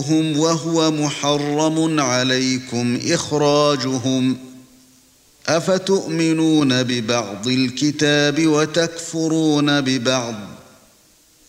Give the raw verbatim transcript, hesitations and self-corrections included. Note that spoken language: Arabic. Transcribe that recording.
هم وهو محرم عليكم إخراجهم أفتؤمنون ببعض الكتاب وتكفرون ببعض